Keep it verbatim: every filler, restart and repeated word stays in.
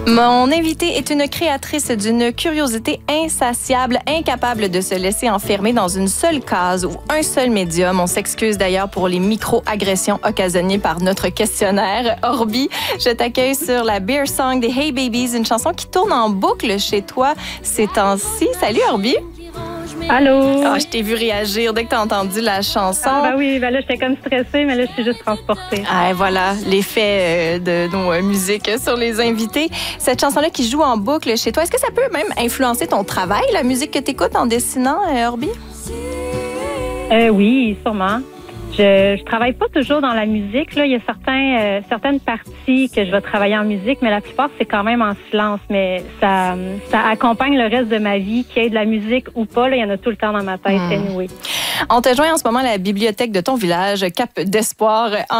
Mon invitée est une créatrice d'une curiosité insatiable, incapable de se laisser enfermer dans une seule case ou un seul médium. On s'excuse d'ailleurs pour les micro-agressions occasionnées par notre questionnaire. Orbi, je t'accueille sur la Beer Song des Hey Babies, une chanson qui tourne en boucle chez toi ces temps-ci. Salut Orbi! Allô? Oh, je t'ai vu réagir dès que t'as entendu la chanson. Ah, ben oui, ben là, j'étais comme stressée, mais là, je suis juste transportée. Ah, voilà, l'effet de nos euh, musiques sur les invités. Cette chanson-là qui joue en boucle chez toi, est-ce que ça peut même influencer ton travail, la musique que t'écoutes en dessinant, euh, Orbi? Euh, oui, sûrement. Je, je travaille pas toujours dans la musique. Là. Il y a certains, euh, certaines parties que je vais travailler en musique, mais la plupart, c'est quand même en silence. Mais ça, ça accompagne le reste de ma vie, qu'il y ait de la musique ou pas. Là, il y en a tout le temps dans ma tête, Mmh. anyway. On te joint en ce moment à la bibliothèque de ton village, Cap d'Espoir.